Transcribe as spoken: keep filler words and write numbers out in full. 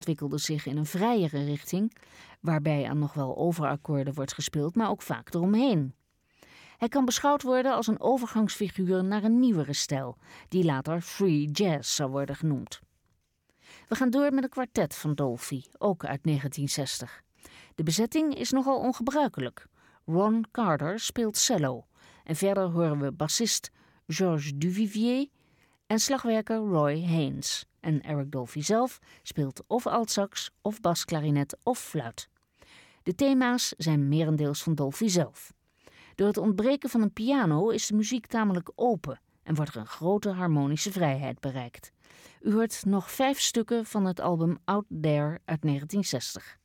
ontwikkelde zich in een vrijere richting, waarbij aan nog wel overakkoorden wordt gespeeld, maar ook vaak eromheen. Hij kan beschouwd worden als een overgangsfiguur naar een nieuwere stijl, die later free jazz zou worden genoemd. We gaan door met een kwartet van Dolphy, ook uit negentien zestig. De bezetting is nogal ongebruikelijk. Ron Carter speelt cello en verder horen we bassist Georges Duvivier en slagwerker Roy Haynes. En Eric Dolphy zelf speelt of altsax of basklarinet of fluit. De thema's zijn merendeels van Dolphy zelf. Door het ontbreken van een piano is de muziek tamelijk open en wordt er een grote harmonische vrijheid bereikt. U hoort nog vijf stukken van het album Out There uit negentien zestig.